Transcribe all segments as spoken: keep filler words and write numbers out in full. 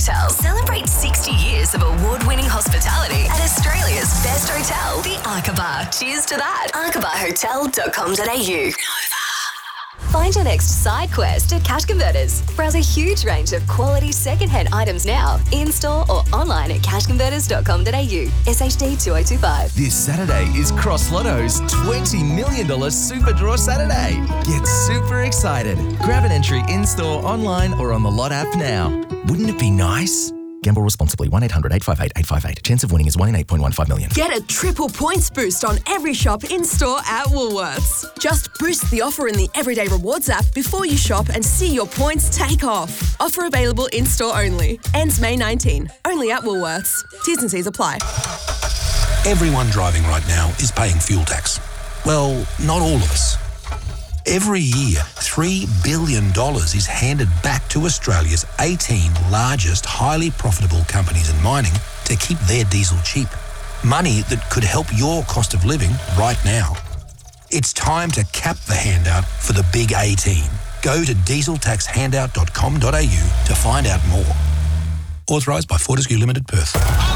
Hotel. Celebrate sixty years of award-winning hospitality at Australia's best hotel, the Arkaba. Cheers to that. arkaba hotel dot com dot a u. Find your next side quest at Cash Converters. Browse a huge range of quality second-hand items now, in-store or online at cash converters dot com dot a u. S H D two oh two five. This Saturday is Cross Lotto's twenty million dollars Super Draw Saturday. Get super excited. Grab an entry in-store, online or on the Lot app now. Wouldn't it be nice? Gamble responsibly. one eight hundred eight five eight eight five eight. Chance of winning is one in eight point one five million. Get a triple points boost on every shop in-store at Woolworths. Just boost the offer in the Everyday Rewards app before you shop and see your points take off. Offer available in-store only. Ends May nineteenth. Only at Woolworths. T's and C's apply. Everyone driving right now is paying fuel tax. Well, not all of us. Every year, three billion dollars is handed back to Australia's eighteen largest highly profitable companies in mining to keep their diesel cheap. Money that could help your cost of living right now. It's time to cap the handout for the big eighteen. Go to diesel tax handout dot com dot a u to find out more. Authorised by Fortescue Limited, Perth.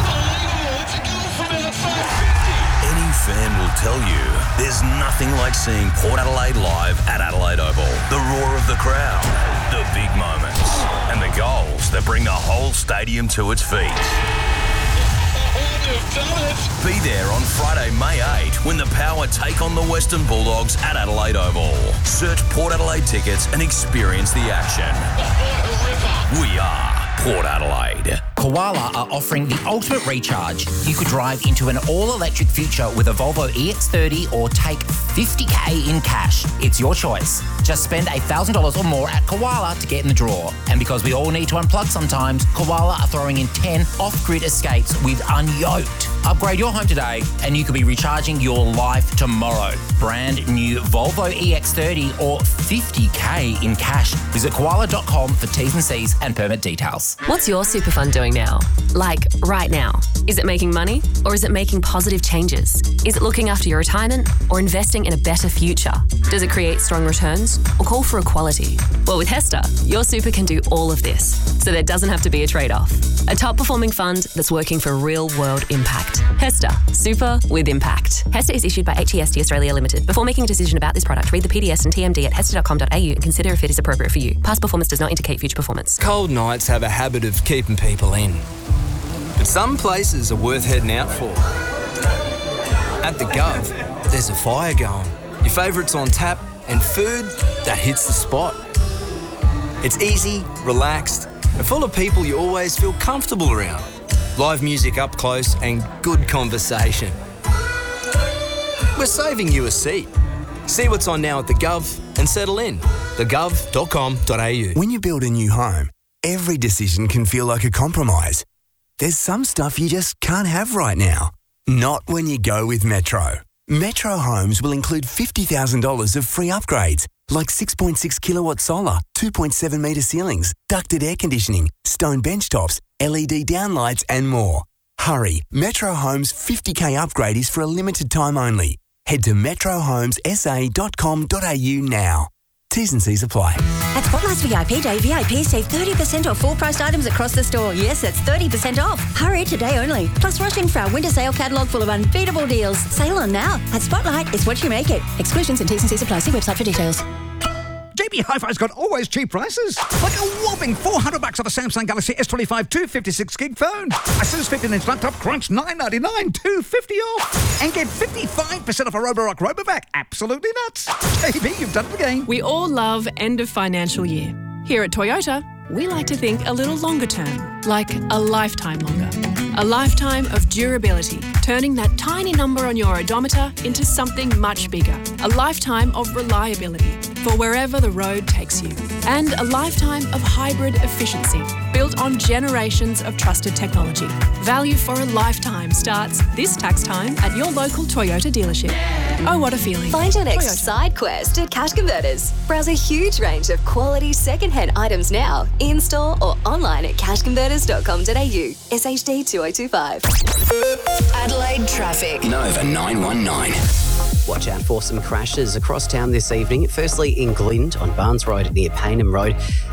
Fan will tell you there's nothing like seeing Port Adelaide live at Adelaide Oval. The roar of the crowd, the big moments, and the goals that bring the whole stadium to its feet. Be there on Friday, May eighth, when the Power take on the Western Bulldogs at Adelaide Oval. Search Port Adelaide tickets and experience the action. We are Port Adelaide. Koala are offering the ultimate recharge. You could drive into an all-electric future with a Volvo E X thirty or take fifty K in cash. It's your choice. Just spend one thousand dollars or more at Koala to get in the draw. And because we all need to unplug sometimes, Koala are throwing in ten off-grid escapes with Unyoked. Upgrade your home today and you could be recharging your life tomorrow. Brand new Volvo E X thirty or fifty K in cash. Visit koala dot com for T's and C's and permit details. What's your super fund doing now? Like, right now? Is it making money or is it making positive changes? Is it looking after your retirement or investing in a better future? Does it create strong returns or call for equality? Well, with Hester, your super can do all of this, so there doesn't have to be a trade-off. A top-performing fund that's working for real-world impact. Hester, super with impact. Hester is issued by H E S T Australia Limited. Before making a decision about this product, read the P D S and T M D at hester dot com dot a u and consider if it is appropriate for you. Past performance does not indicate future performance. Cold nights have a habit of keeping people in. But some places are worth heading out for. At the Gov, there's a fire going. Your favourites on tap and food that hits the spot. It's easy, relaxed, and full of people you always feel comfortable around. Live music up close and good conversation. We're saving you a seat. See what's on now at the Gov and settle in. the gov dot com dot a u. When you build a new home, every decision can feel like a compromise. There's some stuff you just can't have right now. Not when you go with Metro. Metro Homes will include fifty thousand dollars of free upgrades, like six point six kilowatt solar, two point seven metre ceilings, ducted air conditioning, stone bench tops, L E D downlights and more. Hurry, Metro Homes fifty K upgrade is for a limited time only. Head to metro homes s a dot com dot a u now. T's and C's apply. At Spotlight's V I P Day, V I Ps save thirty percent off full-priced items across the store. Yes, that's thirty percent off. Hurry, today only. Plus, rush in for our winter sale catalogue full of unbeatable deals. Sale on now. At Spotlight, it's what you make it. Exclusions and T's and C's apply. See website for details. J B Hi-Fi's got always cheap prices. Like a whopping four hundred bucks off a Samsung Galaxy S twenty-five two fifty-six gig phone. A Asus fifteen inch laptop, crunch nine ninety-nine, two fifty off. And get fifty-five percent off a Roborock Robovac. Absolutely nuts. J B, you've done it again. We all love end of financial year. Here at Toyota, we like to think a little longer term, like a lifetime longer. A lifetime of durability, turning that tiny number on your odometer into something much bigger. A lifetime of reliability for wherever the road takes you. And a lifetime of hybrid efficiency, built on generations of trusted technology. Value for a lifetime starts this tax time at your local Toyota dealership. Oh, what a feeling. Find your next Toyota. side quest at Cash Converters. Browse a huge range of quality second-hand items now, in-store or online at cash converters dot com dot a u. S H D two oh two five. Adelaide traffic. Nova nine one nine. Watch out for some crashes across town this evening. Firstly, in Glynde on Barnes Road near Paynham Road.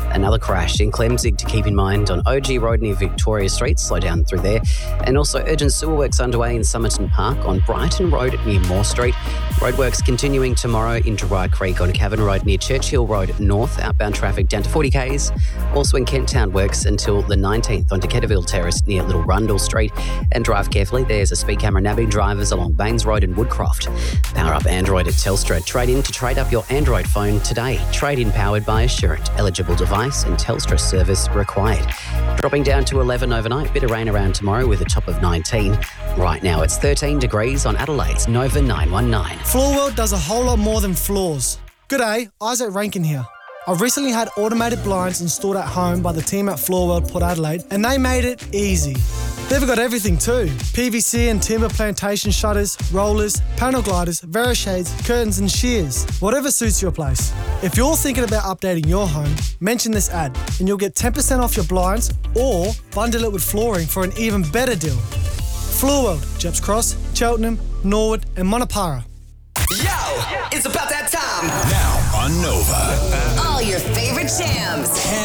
another crash in Clemzig to keep in mind on O G Road near Victoria Street. Slow down through there. And also urgent sewer works underway in Somerton Park on Brighton Road near Moore Street. Roadworks continuing tomorrow into Rye Creek on Cavan Road near Churchill Road North. Outbound traffic down to forty kays. Also in Kent Town works until the nineteenth on Decaturville Terrace near Little Rundle Street. And drive carefully. There's a speed camera nabbing drivers along Baines Road and Woodcroft. Power up Android at Telstra. Trade in to trade up your Android phone today. Trade in powered by Assurant. Eligible device and Telstra service required. Dropping down to eleven overnight. Bit of rain around tomorrow with a top of nineteen. Right now it's thirteen degrees on Adelaide's Nova nine one nine. Floor World does a whole lot more than floors. G'day, Isaac Rankin here. I've recently had automated blinds installed at home by the team at Floor World Port Adelaide, and they made it easy. They've got everything too. P V C and timber plantation shutters, rollers, panel gliders, Verishades, curtains and shears. Whatever suits your place. If you're thinking about updating your home, mention this ad and you'll get ten percent off your blinds or bundle it with flooring for an even better deal. Floor World, Jeps Cross, Cheltenham, Norwood and Monopara. Yo, it's about that time. Now on Nova. All your favorite jams.